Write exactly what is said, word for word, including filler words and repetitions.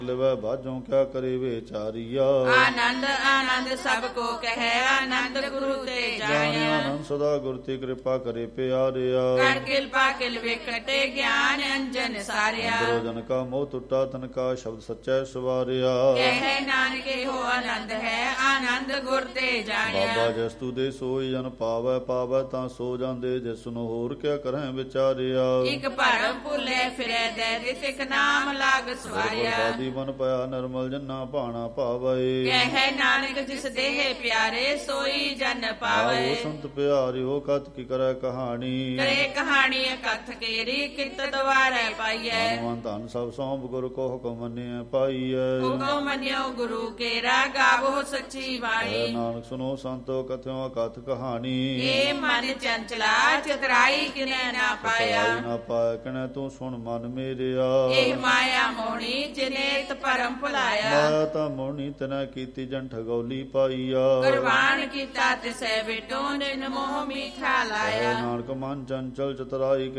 लिवै बाजों क्या करे विचारिया। आनंद आनंद सबको कहे आनंद गुरु ते जाया। आनंद सदा गुरु ती कृपा करे प्यारिया। कर कृपा किल विकटे ज्ञान अंजन सारिया। अंदरो जन का मोह टुटा तन का शब्द सच्चा सवारिया। कहे नानके हो आनंद है आनंद गुर ते जाया। बाबा जस्तु दे सोई जन पावै पावै तां सो जांदे जिसनु होर क्या करें विचारिया। एक भरम भुले फिरे दे दिसिक नाम लाग सवारिया। मन पाया निर्मल जन्ना भाना पावे। कहे नानक जिस देह प्यारे सोई जन पावे। संत प्यारी हो कथ की करे कहानी। करे कहानी कथ केरी कित द्वारे पाइए। हनुमान धन सब सौंप गुरु को हुक्म मनिए पाइए। हुक्म मनियो गुरु केरा गावो सच्ची वाणी। नानक सुनो संतो कथ्यो कथ कहानी। ये मन चंचला चतुराई किने ना पाया। ना पाया किने तू सुन मन मेरिया। ये माया मोहनी जिने परम भुलाया। माया ता मोहनी तना कीती जन ठगौली पाईया। कुर्बान कीता तिसै विटो निन मोह मीठा लाया। नानक मन चंचल चतुराई